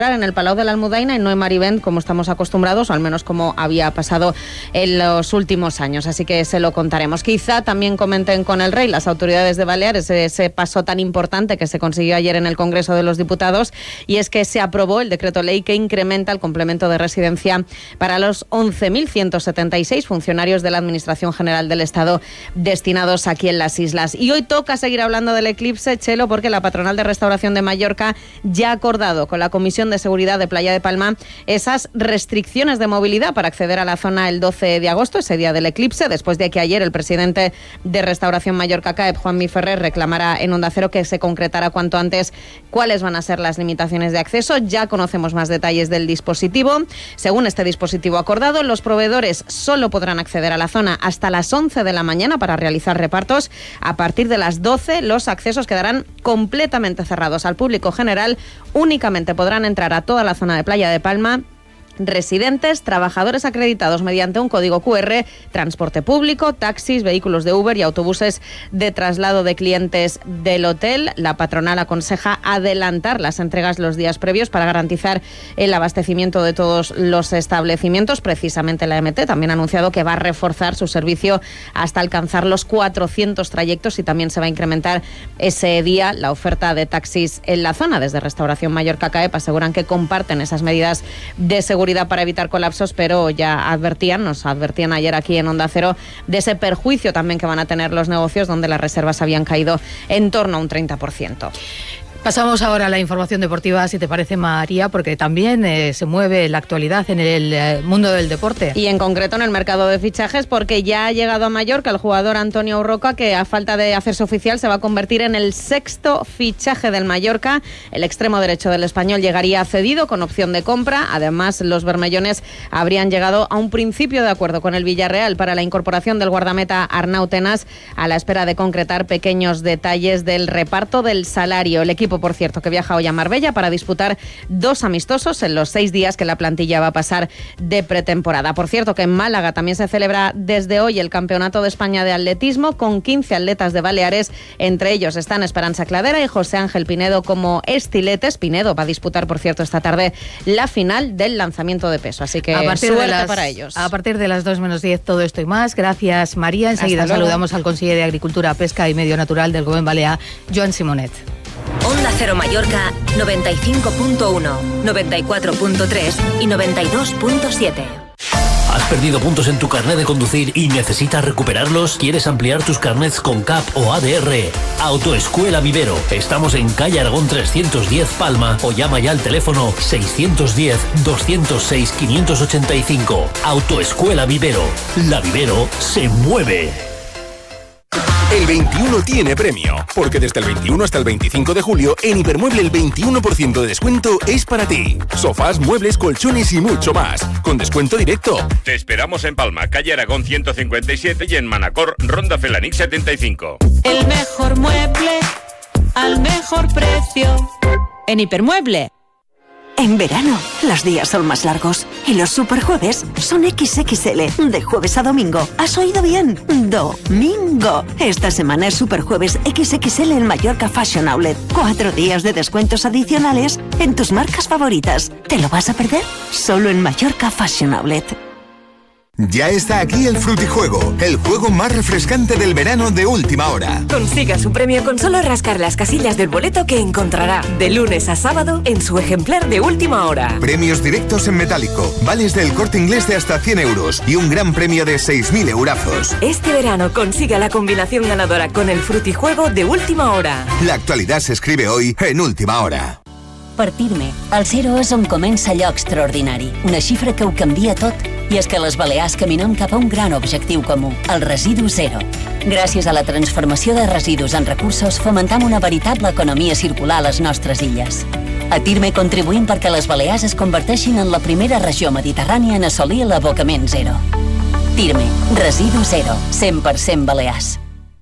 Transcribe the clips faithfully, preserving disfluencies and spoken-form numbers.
en el Palau de la Almudaina y no en Marivent, como estamos acostumbrados, o al menos como había pasado en los últimos años. Así que se lo contaremos. Quizá también comenten con el rey las autoridades de Baleares ese paso tan importante que se consiguió ayer en el Congreso de los Diputados, y es que se aprobó el decreto ley que incrementa el complemento de residencia para los once mil ciento setenta y seis funcionarios de la Administración General del Estado destinados aquí en las islas. Y hoy toca seguir hablando del eclipse, Chelo, porque la Patronal de Restauración de Mallorca ya ha acordado con la Comisión de Seguridad de Playa de Palma esas restricciones de movilidad para acceder a la zona el doce de agosto, ese día del eclipse, después de que ayer el presidente de Restauración Mallorca C A E P, Juanmi Ferrer, reclamara en Onda Cero que se concretara cuanto antes cuáles van a ser las limitaciones de acceso. Ya conocemos más detalles del dispositivo. Según este dispositivo acordado, los proveedores solo podrán acceder a la zona hasta las once de la mañana para realizar repartos. A partir de las doce, los accesos quedarán completamente cerrados al público general. Únicamente podrán entrar a toda la zona de Playa de Palma residentes, trabajadores acreditados mediante un código cu erre, transporte público, taxis, vehículos de Uber y autobuses de traslado de clientes del hotel. La patronal aconseja adelantar las entregas los días previos para garantizar el abastecimiento de todos los establecimientos. Precisamente la eme te también ha anunciado que va a reforzar su servicio hasta alcanzar los cuatrocientos trayectos, y también se va a incrementar ese día la oferta de taxis en la zona. Desde Restauración Mallorca C A E P aseguran que comparten esas medidas de seguridad para evitar colapsos, pero ya advertían, nos advertían ayer aquí en Onda Cero, de ese perjuicio también que van a tener los negocios, donde las reservas habían caído en torno a un treinta por ciento. Pasamos ahora a la información deportiva, si te parece, María, porque también eh, se mueve la actualidad en el eh, mundo del deporte. Y en concreto en el mercado de fichajes, porque ya ha llegado a Mallorca el jugador Antonio Urroca, que a falta de hacerse oficial se va a convertir en el sexto fichaje del Mallorca. El extremo derecho del Español llegaría cedido con opción de compra. Además, los bermellones habrían llegado a un principio de acuerdo con el Villarreal para la incorporación del guardameta Arnau Tenas, a la espera de concretar pequeños detalles del reparto del salario. El equipo, por cierto, que viaja hoy a Marbella para disputar dos amistosos en los seis días que la plantilla va a pasar de pretemporada. Por cierto, que en Málaga también se celebra desde hoy el Campeonato de España de Atletismo, con quince atletas de Baleares. Entre ellos están Esperanza Cladera y José Ángel Pinedo como estiletes. Pinedo va a disputar, por cierto, esta tarde la final del lanzamiento de peso. Así que suerte las, para ellos. A partir de las dos menos diez, todo esto y más. Gracias, María. Enseguida saludamos al conseller de Agricultura, Pesca y Medio Natural del Gobierno Balear, Joan Simonet. Onda Cero Mallorca, noventa y cinco punto uno, noventa y cuatro punto tres y noventa y dos punto siete. ¿Has perdido puntos en tu carnet de conducir y necesitas recuperarlos? ¿Quieres ampliar tus carnets con C A P o A D R? Autoescuela Vivero. Estamos en calle Aragón trescientos diez Palma, o llama ya al teléfono seiscientos diez, doscientos seis, quinientos ochenta y cinco. Autoescuela Vivero. La Vivero se mueve. El veintiuno tiene premio, porque desde el veintiuno hasta el veinticinco de julio, en Hipermueble el veintiuno por ciento de descuento es para ti. Sofás, muebles, colchones y mucho más, con descuento directo. Te esperamos en Palma, calle Aragón ciento cincuenta y siete, y en Manacor, Ronda Felanix setenta y cinco. El mejor mueble al mejor precio en Hipermueble. En verano, los días son más largos y los superjueves son equis equis ele, de jueves a domingo. ¿Has oído bien? Domingo. Esta semana es Superjueves equis equis ele en Mallorca Fashion Outlet. Cuatro días de descuentos adicionales en tus marcas favoritas. ¿Te lo vas a perder? Solo en Mallorca Fashion Outlet. Ya está aquí el Frutijuego, el juego más refrescante del verano de última hora. Consiga su premio con solo rascar las casillas del boleto que encontrará de lunes a sábado en su ejemplar de última hora. Premios directos en metálico, vales del Corte Inglés de hasta cien euros y un gran premio de seis mil eurazos. Este verano consiga la combinación ganadora con el Frutijuego de última hora. La actualidad se escribe hoy en última hora. Partir-me. El zero és on comença allò extraordinari. Una xifra que ho canvia tot. I és que les Balears caminem cap a un gran objectiu comú, el residu zero. Gràcies a la transformació de residus en recursos, fomentam una veritable economia circular a les nostres illes. A Tirme contribuïm perquè les Balears es converteixin en la primera regió mediterrània en assolir l'abocament zero. Tirme, residu zero, cent per cent Balears.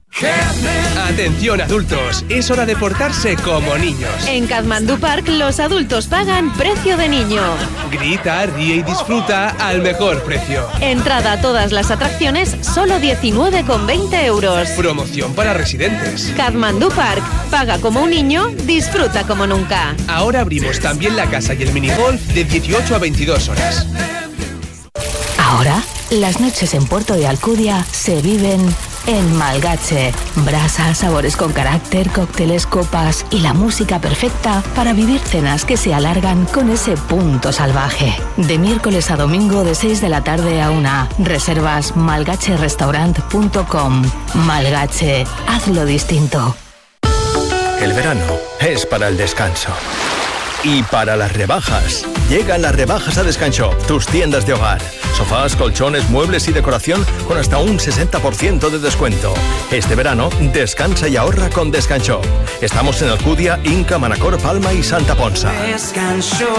Atención adultos, es hora de portarse como niños. En Kathmandu Park los adultos pagan precio de niño. Grita, ríe y disfruta al mejor precio. Entrada a todas las atracciones, solo diecinueve con veinte euros. Promoción para residentes. Kathmandu Park, paga como un niño, disfruta como nunca. Ahora abrimos también la casa y el minigolf de dieciocho a veintidós horas. Ahora, las noches en Puerto de Alcudia se viven en Malgache. Brasas, sabores con carácter, cócteles, copas y la música perfecta para vivir cenas que se alargan con ese punto salvaje. De miércoles a domingo de seis de la tarde a una. Reservas malgache restaurant punto com. Malgache, hazlo distinto. El verano es para el descanso. Y para las rebajas. Llegan las rebajas a Descanshop, tus tiendas de hogar. Sofás, colchones, muebles y decoración con hasta un sesenta por ciento de descuento. Este verano, descansa y ahorra con Descanshop. Estamos en Alcudia, Inca, Manacor, Palma y Santa Ponsa. Descanshop.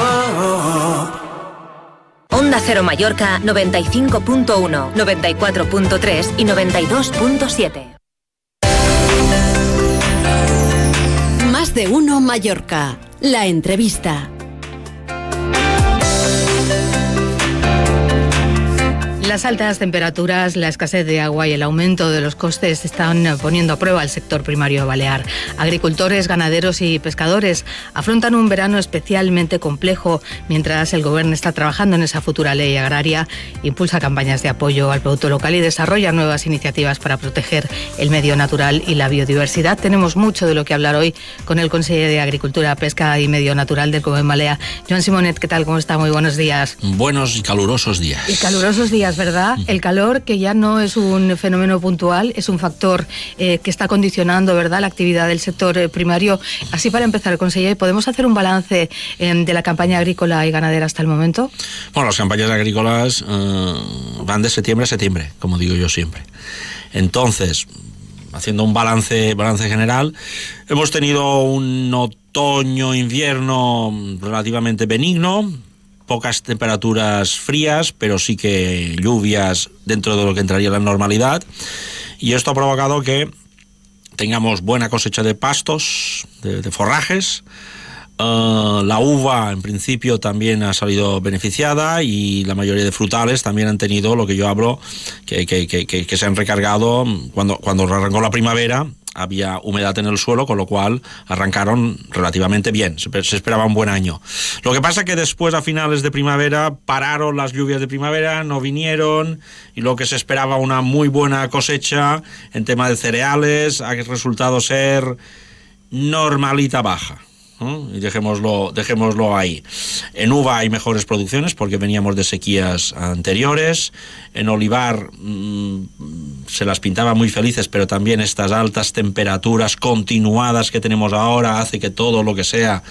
Onda Cero Mallorca noventa y cinco punto uno, noventa y cuatro punto tres y noventa y dos punto siete. Más de uno Mallorca. La entrevista. Las altas temperaturas, la escasez de agua y el aumento de los costes están poniendo a prueba el sector primario balear. Agricultores, ganaderos y pescadores afrontan un verano especialmente complejo, mientras el Gobierno está trabajando en esa futura ley agraria, impulsa campañas de apoyo al producto local y desarrolla nuevas iniciativas para proteger el medio natural y la biodiversidad. Tenemos mucho de lo que hablar hoy con el consejero de Agricultura, Pesca y Medio Natural del Gobierno balear, Joan Simonet. ¿Qué tal? ¿Cómo está? Muy buenos días. Buenos y calurosos días. Y calurosos días, ¿verdad? El calor, que ya no es un fenómeno puntual, es un factor eh, que está condicionando, ¿verdad?, la actividad del sector eh, primario. Así, para empezar, consejero, ¿podemos hacer un balance eh, de la campaña agrícola y ganadera hasta el momento? Bueno, las campañas agrícolas eh, van de septiembre a septiembre, como digo yo siempre. Entonces, haciendo un balance, balance general, hemos tenido un otoño-invierno relativamente benigno, pocas temperaturas frías, pero sí que lluvias dentro de lo que entraría en la normalidad, y esto ha provocado que tengamos buena cosecha de pastos, de, de forrajes. Uh, la uva en principio también ha salido beneficiada, y la mayoría de frutales también han tenido lo que yo hablo, que, que, que, que, que se han recargado. Cuando, cuando arrancó la primavera había humedad en el suelo, con lo cual arrancaron relativamente bien, se, se esperaba un buen año. Lo que pasa es que después, a finales de primavera, pararon las lluvias de primavera, no vinieron, y lo que se esperaba, una muy buena cosecha en tema de cereales, ha resultado ser normalita baja. ¿no? Y dejémoslo, dejémoslo ahí. En uva hay mejores producciones porque veníamos de sequías anteriores. En olivar mmm, se las pintaba muy felices, pero también estas altas temperaturas continuadas que tenemos ahora hace que todo lo que sea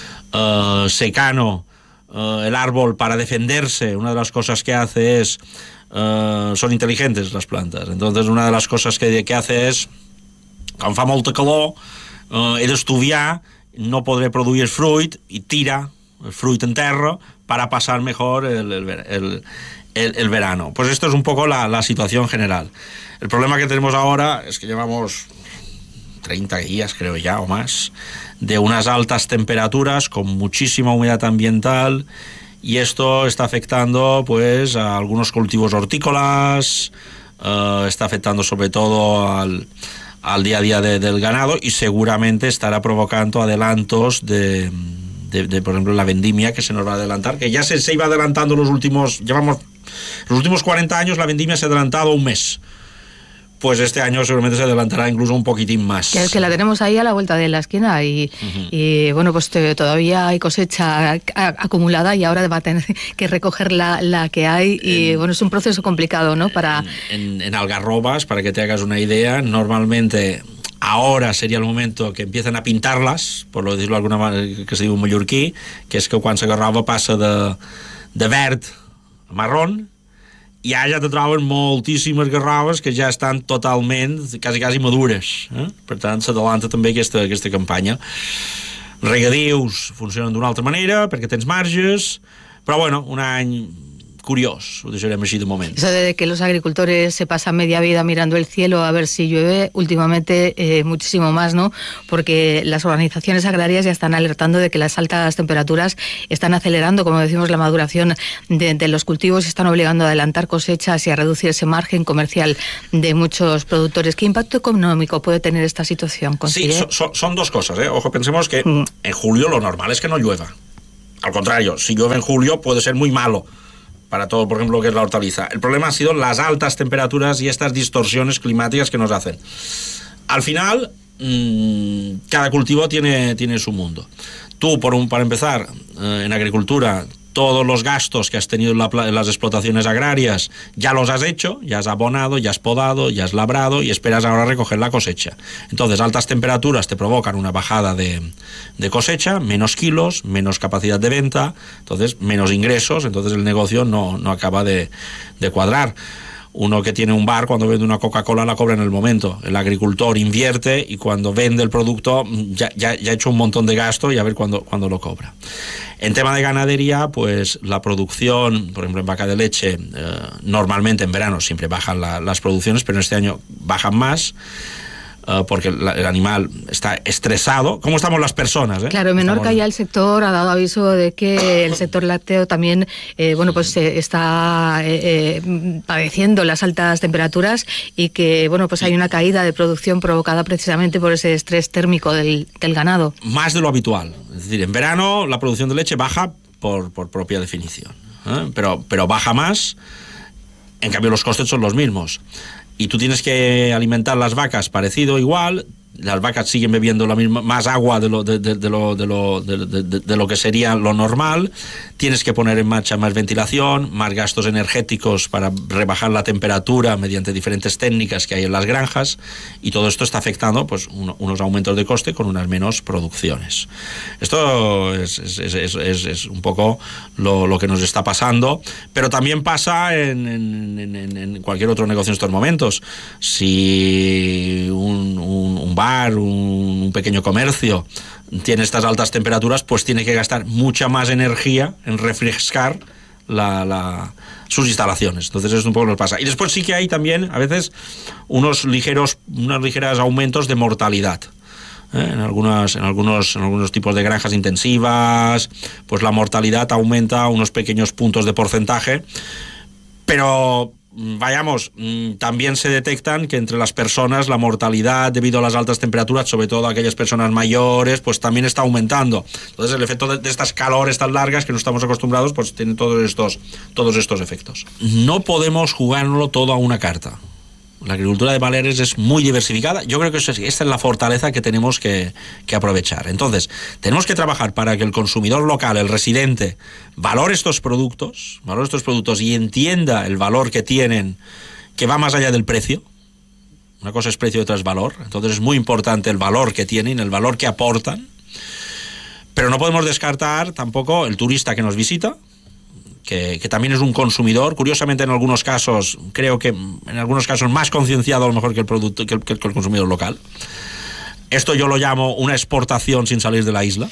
uh, secano, uh, el árbol, para defenderse, una de las cosas que hace es uh, son inteligentes las plantas. Entonces, una de las cosas que, que hace es, quan fa molta calor, uh, he d'estudiar, no podré produir fruit, y tira el fruit en terra para pasar mejor el, el, el, el, el verano. Pues esto es un poco la, la situación general. El problema que tenemos ahora es que llevamos treinta días, creo ya, o más, de unas altas temperaturas con muchísima humedad ambiental, y esto está afectando pues a algunos cultivos hortícolas, uh, está afectando sobre todo al al día a día de, del ganado, y seguramente estará provocando adelantos de, de, de, por ejemplo, la vendimia, que se nos va a adelantar, que ya se, se iba adelantando los últimos, llevamos, los últimos cuarenta años la vendimia se ha adelantado un mes. Pues este año seguramente se adelantará incluso un poquitín más. Que, que la tenemos ahí a la vuelta de la esquina, y, uh-huh. y bueno, pues te, todavía hay cosecha a, a, acumulada, y ahora va a tener que recoger la, la que hay, y en, bueno, es un proceso complicado, ¿no? Para... En, en, en algarrobas, para que te hagas una idea, normalmente ahora sería el momento que empiezan a pintarlas, por lo decirlo de alguna manera, que se diu mallorquí, que és que quan la garroba passa de, de verd a marrón, i allà te troben moltíssimes garrobes que ja estan totalment, quasi, quasi madures. Eh? Per tant, s'adalanta també aquesta, aquesta campanya. Regadius funcionen d'una altra manera, perquè tens marges, però bueno, un any curiós, ho deixarem així de moment. Eso de que los agricultores se pasan media vida mirando el cielo a ver si llueve, últimamente eh, muchísimo más, ¿no? Porque las organizaciones agrarias ya están alertando de que las altas temperaturas están acelerando, como decimos, la maduración de, de los cultivos y están obligando a adelantar cosechas y a reducir ese margen comercial de muchos productores. ¿Qué impacto económico puede tener esta situación? Sí, so, so, son dos cosas, ¿eh? Ojo, pensemos que mm. en julio lo normal es que no llueva. Al contrario, si llueve en julio puede ser muy malo para todo, por ejemplo, lo que es la hortaliza. El problema ha sido las altas temperaturas y estas distorsiones climáticas que nos hacen. Al final, mmm, cada cultivo tiene, tiene su mundo. Tú, por un, para empezar, eh, en agricultura, todos los gastos que has tenido en, la, en las explotaciones agrarias ya los has hecho, ya has abonado, ya has podado, ya has labrado y esperas ahora recoger la cosecha. Entonces, altas temperaturas te provocan una bajada de, de cosecha, menos kilos, menos capacidad de venta, entonces menos ingresos, entonces el negocio no, no acaba de, de cuadrar. Uno que tiene un bar, cuando vende una Coca-Cola la cobra en el momento. El agricultor invierte y cuando vende el producto ya, ya, ya ha hecho un montón de gasto y a ver cuándo, cuándo lo cobra. En tema de ganadería, pues la producción, por ejemplo en vaca de leche, eh, normalmente en verano siempre bajan la, las producciones, pero este año bajan más. Uh, porque el, el animal está estresado, como estamos las personas, ¿eh? Claro, en Menorca estamos... ya el sector ha dado aviso de que el sector lácteo también, eh, bueno, pues eh, está eh, eh, padeciendo las altas temperaturas y que, bueno, pues hay una caída de producción provocada precisamente por ese estrés térmico del, del ganado. Más de lo habitual, es decir, en verano la producción de leche baja por, por propia definición, ¿eh? pero, pero baja más, en cambio los costes son los mismos. Y tú tienes que alimentar las vacas parecido, igual, las vacas siguen bebiendo la misma, más agua de lo, de, de, de, lo, de, lo, de, de, de lo que sería lo normal, tienes que poner en marcha más ventilación, más gastos energéticos para rebajar la temperatura mediante diferentes técnicas que hay en las granjas, y todo esto está afectando pues un, unos aumentos de coste con unas menos producciones. Esto es, es, es, es, es un poco lo, lo que nos está pasando, pero también pasa en, en, en, en cualquier otro negocio en estos momentos. Si un, un, un bar, un, un pequeño comercio tiene estas altas temperaturas, pues tiene que gastar mucha más energía en refrescar la, la, sus instalaciones. Entonces es un poco lo que pasa. Y después sí que hay también a veces unos ligeros, unos ligeros aumentos de mortalidad. ¿Eh? En, algunas, en, algunos, en algunos tipos de granjas intensivas, pues la mortalidad aumenta unos pequeños puntos de porcentaje, pero vayamos, también se detectan que entre las personas la mortalidad debido a las altas temperaturas, sobre todo aquellas personas mayores, pues también está aumentando. Entonces el efecto de, de estas calores tan largas que no estamos acostumbrados, pues tiene todos estos, todos estos efectos. No podemos jugárnoslo todo a una carta. La agricultura de Baleares es muy diversificada. Yo creo que eso es, esta es la fortaleza que tenemos que, que aprovechar. Entonces, tenemos que trabajar para que el consumidor local, el residente, valore estos productos, valore estos productos y entienda el valor que tienen, que va más allá del precio. Una cosa es precio y otra es valor. Entonces es muy importante el valor que tienen, el valor que aportan. Pero no podemos descartar tampoco el turista que nos visita, Que, que también es un consumidor, curiosamente en algunos casos, creo que en algunos casos más concienciado a lo mejor que el producto, que el, que el consumidor local. Esto yo lo llamo una exportación sin salir de la isla.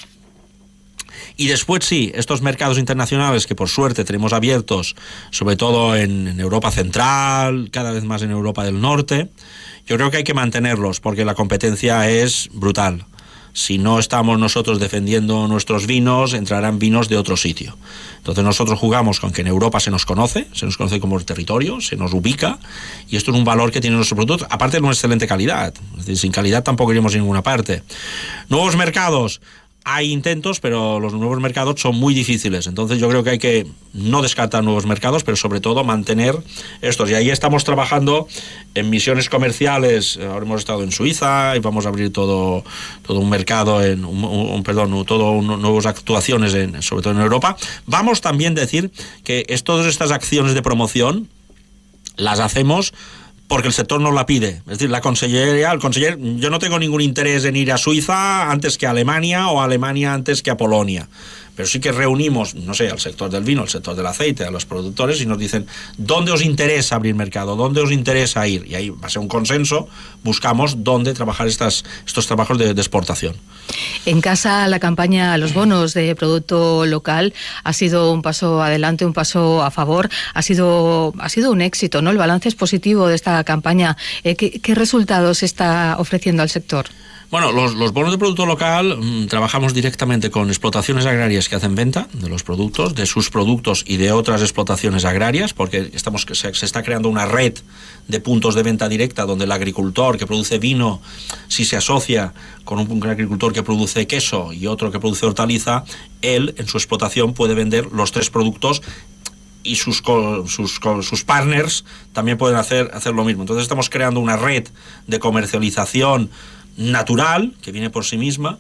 Y después sí, estos mercados internacionales que por suerte tenemos abiertos, sobre todo en, en Europa Central, cada vez más en Europa del Norte, yo creo que hay que mantenerlos porque la competencia es brutal. Si no estamos nosotros defendiendo nuestros vinos, entrarán vinos de otro sitio. Entonces nosotros jugamos con que en Europa se nos conoce, se nos conoce como territorio, se nos ubica, y esto es un valor que tiene nuestro producto, aparte de una excelente calidad. Es decir, sin calidad tampoco iremos a ninguna parte. Nuevos mercados. Hay intentos, pero los nuevos mercados son muy difíciles. Entonces yo creo que hay que no descartar nuevos mercados, pero sobre todo mantener estos. Y ahí estamos trabajando en misiones comerciales. Ahora hemos estado en Suiza y vamos a abrir todo, todo un mercado, en un, un, perdón, todo un, nuevas actuaciones, en, sobre todo en Europa. Vamos también a decir que es, todas estas acciones de promoción las hacemos porque el sector nos la pide. Es decir, la consellería, el conseller, yo no tengo ningún interés en ir a Suiza antes que a Alemania o a Alemania antes que a Polonia. pero sí que reunimos, no sé, al sector del vino, al sector del aceite, a los productores, y nos dicen dónde os interesa abrir mercado, dónde os interesa ir, y ahí va a ser un consenso, buscamos dónde trabajar estas, estos trabajos de, de exportación. En casa, la campaña Los bonos de producto local ha sido un paso adelante, un paso a favor, ha sido, ha sido un éxito, ¿no? El balance es positivo de esta campaña. Eh, ¿qué, ¿Qué resultados está ofreciendo al sector? Bueno, los, los bonos de producto local mmm, trabajamos directamente con explotaciones agrarias que hacen venta de los productos, de sus productos y de otras explotaciones agrarias, porque estamos, se, se está creando una red de puntos de venta directa donde el agricultor que produce vino, si se asocia con un, un agricultor que produce queso y otro que produce hortaliza, él en su explotación puede vender los tres productos y sus, sus, sus partners también pueden hacer, hacer lo mismo. Entonces estamos creando una red de comercialización natural, que viene por sí misma,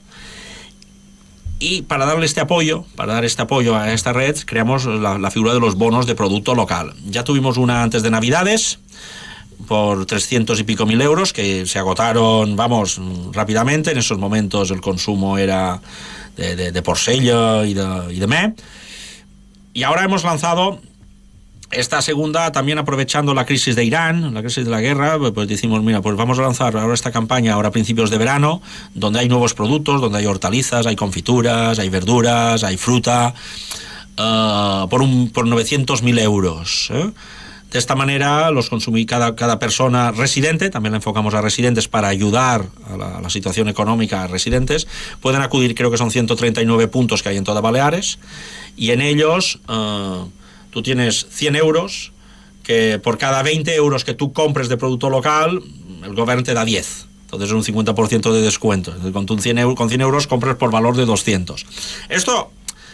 y para darle este apoyo, para dar este apoyo a esta red, creamos la, la figura de los bonos de producto local. Ya tuvimos una antes de Navidades, por trescientos y pico mil euros, que se agotaron, vamos, rápidamente. En esos momentos el consumo era de, de, de Porcello y de, y de Me. Y ahora hemos lanzado esta segunda, también aprovechando la crisis de Irán, la crisis de la guerra, pues decimos, mira, pues vamos a lanzar ahora esta campaña, ahora a principios de verano, donde hay nuevos productos, donde hay hortalizas, hay confituras, hay verduras, hay fruta, uh, por, un, por novecientos mil euros. ¿eh? De esta manera, los consumí, cada, cada persona residente, también la enfocamos a residentes para ayudar a la, a la situación económica a residentes, pueden acudir, creo que son ciento treinta y nueve puntos que hay en toda Baleares, y en ellos uh, tú tienes cien euros, que por cada veinte euros que tú compres de producto local, el gobierno te da diez. Entonces es un cincuenta por ciento de descuento. Entonces, con, cien euros, con cien euros compras por valor de doscientos. Esto,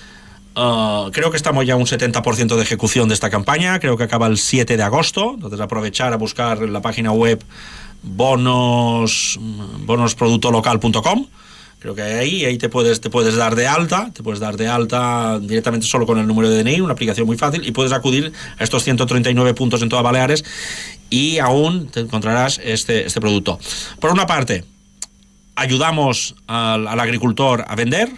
uh, creo que estamos ya a un setenta por ciento de ejecución de esta campaña. Creo que acaba el siete de agosto. Entonces aprovechar a buscar en la página web bonos, bonos producto local punto com. Creo que ahí, ahí te puedes, te puedes dar de alta, te puedes dar de alta directamente solo con el número de D N I, una aplicación muy fácil, y puedes acudir a estos ciento treinta y nueve puntos en toda Baleares y aún te encontrarás este, este producto. Por una parte, ayudamos al, al agricultor a vender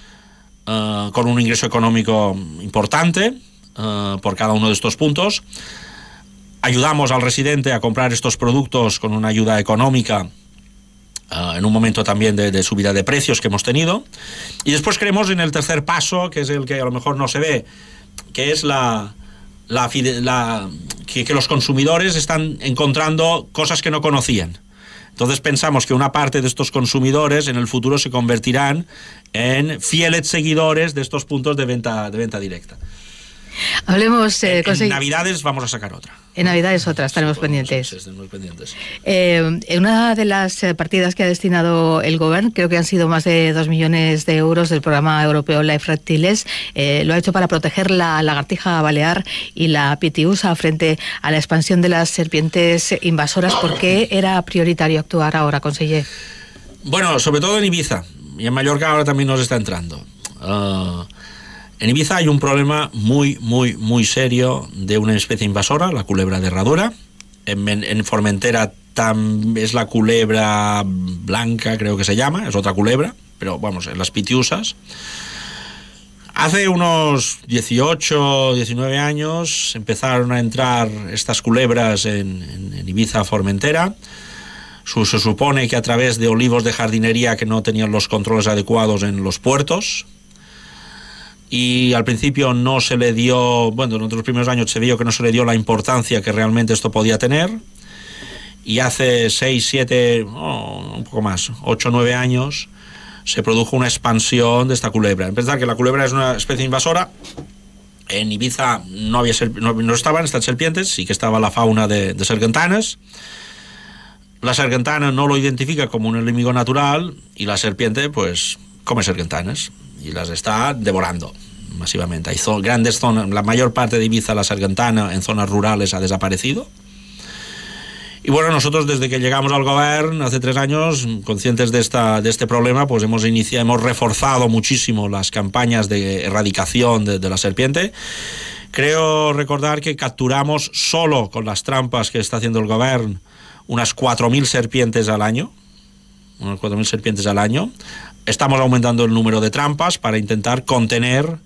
uh, con un ingreso económico importante uh, por cada uno de estos puntos. Ayudamos al residente a comprar estos productos con una ayuda económica Uh, en un momento también de, de subida de precios que hemos tenido. Y después creemos en el tercer paso, que es el que a lo mejor no se ve, que es la, la, la que, que los consumidores están encontrando cosas que no conocían. Entonces pensamos que una parte de estos consumidores en el futuro se convertirán en fieles seguidores de estos puntos de venta, de venta directa. Hablemos... Eh, en, en Navidades vamos a sacar otra. En Navidades otra, estaremos sí, pendientes. Sí, estaremos pendientes. Eh, en una de las partidas que ha destinado el Gobierno, creo que han sido más de dos millones de euros del programa europeo Life Reptiles, eh, lo ha hecho para proteger la lagartija balear y la pitiusa frente a la expansión de las serpientes invasoras. ¿Por qué era prioritario actuar ahora, conseller? Bueno, sobre todo en Ibiza, y en Mallorca ahora también nos está entrando. Uh, En Ibiza hay un problema muy, muy, muy serio de una especie invasora, la culebra de herradura. En, en Formentera tam, es la culebra blanca, creo que se llama, es otra culebra, pero vamos, en las pitiusas. Hace unos dieciocho, diecinueve años empezaron a entrar estas culebras en, en, en Ibiza, Formentera. Su, se supone que a través de olivos de jardinería que no tenían los controles adecuados en los puertos. Y al principio no se le dio, bueno, en los primeros años se vio que no se le dio la importancia que realmente esto podía tener, y hace seis, siete, oh, un poco más, ocho, nueve años se produjo una expansión de esta culebra. En pensar que la culebra es una especie invasora, en Ibiza no, había, no, no estaban estas serpientes, sí que estaba la fauna de, de sargantanas. La sargantana no lo identifica como un enemigo natural y la serpiente pues come sargantanas y las está devorando masivamente. Hay zo- grandes zonas, la mayor parte de Ibiza, la sargantana, en zonas rurales ha desaparecido. Y bueno, nosotros desde que llegamos al gobierno hace tres años, conscientes de, esta, de este problema, pues hemos iniciado, hemos reforzado muchísimo las campañas de erradicación de, de la serpiente. Creo recordar que capturamos solo con las trampas que está haciendo el gobierno unas cuatro mil serpientes al año, unas cuatro mil serpientes al año. estamos aumentando el número de trampas para intentar contener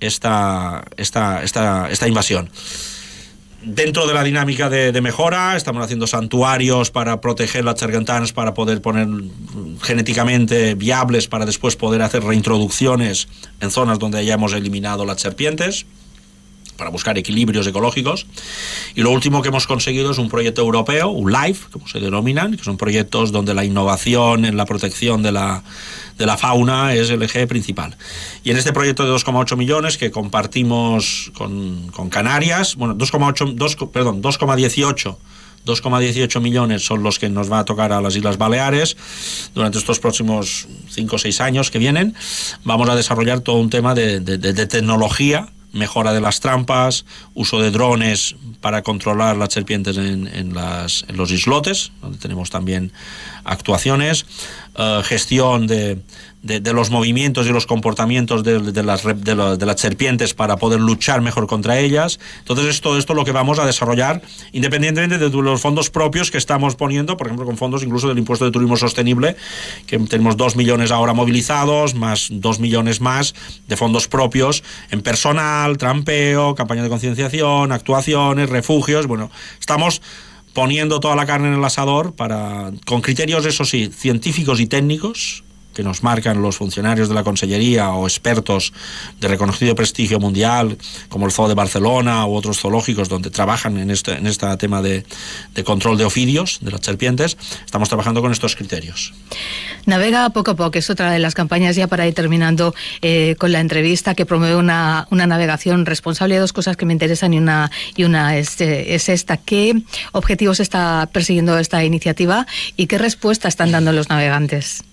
esta, esta, esta, esta invasión. Dentro de la dinámica de, de mejora, estamos haciendo santuarios para proteger las chargantanas, para poder poner genéticamente viables, para después poder hacer reintroducciones en zonas donde hayamos eliminado las serpientes, para buscar equilibrios ecológicos. Y lo último que hemos conseguido es un proyecto europeo, un LIFE, como se denominan, que son proyectos donde la innovación en la protección de la, de la fauna es el eje principal. Y en este proyecto de dos coma ocho millones que compartimos con, con Canarias, bueno, dos coma ocho, dos, perdón, dos coma dieciocho dos coma dieciocho millones son los que nos va a tocar a las Islas Baleares durante estos próximos cinco o seis años que vienen. Vamos a desarrollar todo un tema de, de, de tecnología, mejora de las trampas, uso de drones para controlar las serpientes en, en, las, en los islotes, donde tenemos también actuaciones, uh, gestión de, de, de los movimientos y los comportamientos de, de, las, de, la, de las serpientes para poder luchar mejor contra ellas. Entonces es todo esto lo que vamos a desarrollar, independientemente de los fondos propios que estamos poniendo, por ejemplo con fondos incluso del impuesto de turismo sostenible, que tenemos dos millones ahora movilizados, más dos millones más de fondos propios en personal, trampeo, campaña de concienciación, actuaciones, refugios. Bueno, estamos poniendo toda la carne en el asador para, con criterios, eso sí, científicos y técnicos, que nos marcan los funcionarios de la Consellería o expertos de reconocido prestigio mundial, como el Zoo de Barcelona u otros zoológicos donde trabajan en este, en este tema de, de control de ofidios, de las serpientes. Estamos trabajando con estos criterios. Navega poco a poco, es otra de las campañas, ya para ir terminando eh, con la entrevista, que promueve una, una navegación responsable. Hay dos cosas que me interesan y una, y una es, eh, es esta. ¿Qué objetivos está persiguiendo esta iniciativa y qué respuesta están dando los navegantes?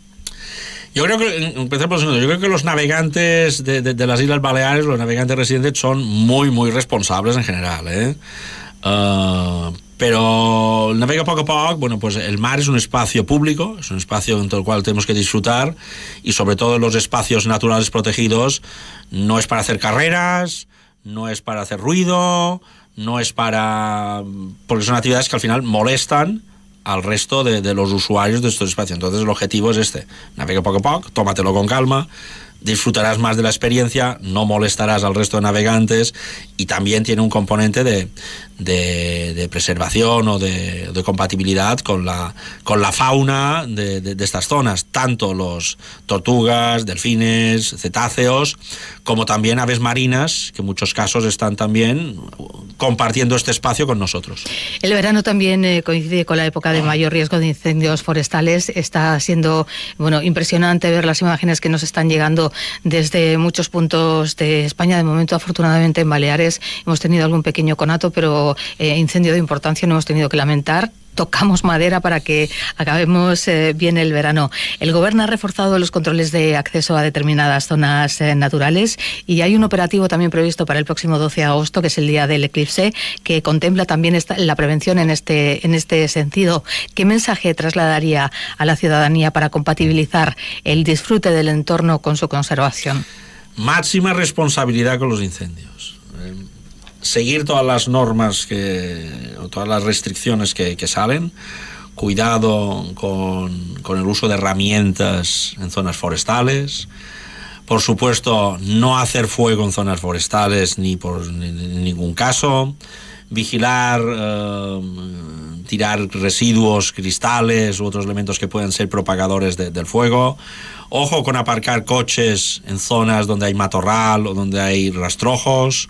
Yo creo que, empecé por el segundo, yo creo que los navegantes de, de, de las Islas Baleares, los navegantes residentes, son muy, muy responsables en general, ¿eh? Uh, pero el navega poco a poco, bueno, pues el mar es un espacio público, es un espacio en el cual tenemos que disfrutar, y sobre todo en los espacios naturales protegidos no es para hacer carreras, no es para hacer ruido, no es para... porque son actividades que al final molestan al resto de, de los usuarios de estos espacios. Entonces el objetivo es este: navega poco a poco, tómatelo con calma, disfrutarás más de la experiencia, no molestarás al resto de navegantes, y también tiene un componente de, de, de preservación o de, de compatibilidad con la, con la fauna de, de, de estas zonas, tanto los tortugas, delfines, cetáceos, como también aves marinas, que en muchos casos están también compartiendo este espacio con nosotros. El verano también eh, coincide con la época de mayor riesgo de incendios forestales. Está siendo, bueno, impresionante ver las imágenes que nos están llegando desde muchos puntos de España. De momento, afortunadamente, en Baleares hemos tenido algún pequeño conato, pero eh, incendio de importancia no hemos tenido que lamentar. Tocamos madera para que acabemos eh, bien el verano. El Gobierno ha reforzado los controles de acceso a determinadas zonas eh, naturales, y hay un operativo también previsto para el próximo doce de agosto, que es el día del eclipse, que contempla también esta, la prevención en este, en este sentido. ¿Qué mensaje trasladaría a la ciudadanía para compatibilizar el disfrute del entorno con su conservación? Máxima responsabilidad con los incendios. Eh, seguir todas las normas que, o todas las restricciones que, que salen, cuidado con, con el uso de herramientas en zonas forestales, por supuesto no hacer fuego en zonas forestales ni por ni, en ningún caso, vigilar, eh, tirar residuos, cristales u otros elementos que puedan ser propagadores de, del fuego. Ojo con aparcar coches en zonas donde hay matorral o donde hay rastrojos.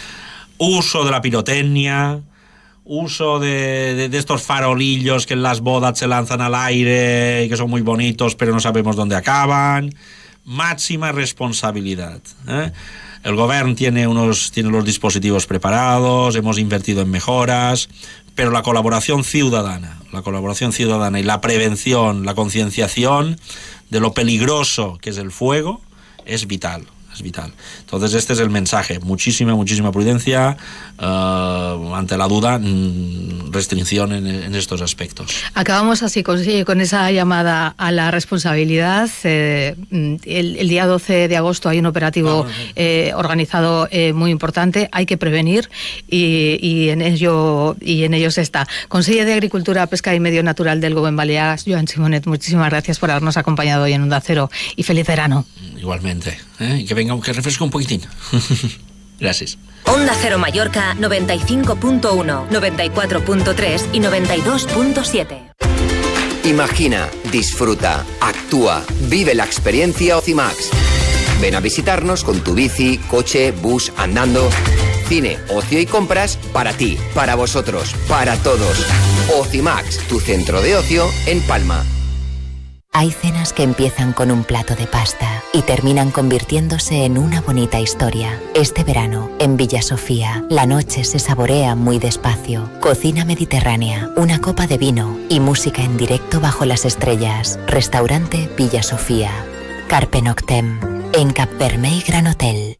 Uso de la pirotecnia, uso de, de, de estos farolillos que en las bodas se lanzan al aire y que son muy bonitos pero no sabemos dónde acaban. Máxima responsabilidad, ¿eh? El gobierno tiene, unos, tiene los dispositivos preparados, hemos invertido en mejoras, pero la colaboración ciudadana, la colaboración ciudadana y la prevención, la concienciación de lo peligroso que es el fuego es vital. es vital. Entonces este es el mensaje, muchísima, muchísima prudencia, uh, ante la duda, restricción en, en estos aspectos. Acabamos así con, con esa llamada a la responsabilidad. Eh, el, el día doce de agosto hay un operativo eh, organizado eh, muy importante, hay que prevenir y, y, en ello, y en ello se está. Conseller de Agricultura, Pesca y Medio Natural del Govern Balear, Joan Simonet, muchísimas gracias por habernos acompañado hoy en Onda Cero y feliz verano. Igualmente, ¿eh? Y que venga, que refresque un poquitín. Gracias. Onda Cero Mallorca noventa y cinco punto uno, noventa y cuatro punto tres y noventa y dos punto siete. Imagina, disfruta, actúa, vive la experiencia Ocimax. Ven a visitarnos con tu bici, coche, bus, andando. Cine, ocio y compras para ti, para vosotros, para todos. Ocimax, tu centro de ocio en Palma. Hay cenas que empiezan con un plato de pasta y terminan convirtiéndose en una bonita historia. Este verano, en Villa Sofía, la noche se saborea muy despacio. Cocina mediterránea, una copa de vino y música en directo bajo las estrellas. Restaurante Villa Sofía. Carpe Noctem, en Cap Vermell Gran Hotel.